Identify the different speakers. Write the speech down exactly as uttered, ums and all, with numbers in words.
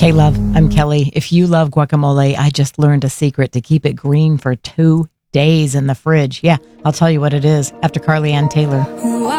Speaker 1: Hey, love, I'm Kelly. If you love guacamole, I just learned a secret to keep it green for two days in the fridge. Yeah, I'll tell you what it is after Carly Ann Taylor.